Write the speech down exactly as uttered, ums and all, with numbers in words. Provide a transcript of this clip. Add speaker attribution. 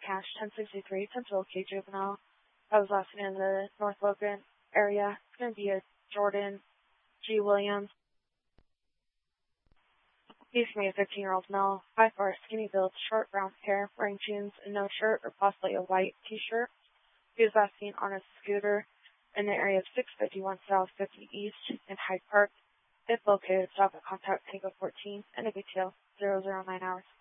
Speaker 1: Cash ten sixty-three, Central K Juvenile. I was last seen in the North Logan area. It's going to be a Jordan G. Williams. He's going to be a fifteen-year-old male, high bar, skinny build, short brown hair, wearing jeans and no shirt or possibly a white t-shirt. He was last seen on a scooter in the area of six fifty-one South fifty East in Hyde Park. If located, stop at contact Tango fourteen and a detail zero zero nine hours.